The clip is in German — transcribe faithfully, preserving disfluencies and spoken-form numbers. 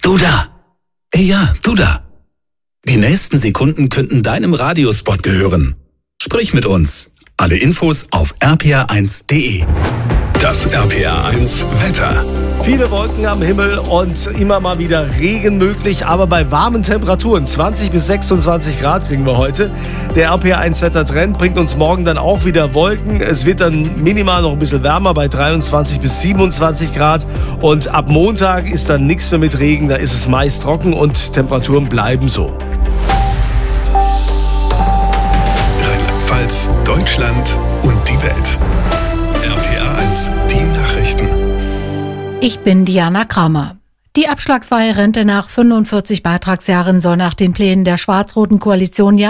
Du da! Ey, ja, du da! Die nächsten Sekunden könnten deinem Radiospot gehören. Sprich mit uns. Alle Infos auf r p r eins punkt d e. Das R P R eins Wetter. Viele Wolken am Himmel und immer mal wieder Regen möglich, aber bei warmen Temperaturen, zwanzig bis sechsundzwanzig Grad kriegen wir heute. Der R P R eins Wettertrend bringt uns morgen dann auch wieder Wolken. Es wird dann minimal noch ein bisschen wärmer bei dreiundzwanzig bis siebenundzwanzig Grad. Und ab Montag ist dann nichts mehr mit Regen, da ist es meist trocken und Temperaturen bleiben so. Rheinland-Pfalz, Deutschland und die Welt. R P R eins, die Nachrichten. Ich bin Diana Kramer. Die abschlagsfreie Rente nach fünfundvierzig Beitragsjahren soll nach den Plänen der schwarz-roten Koalition ja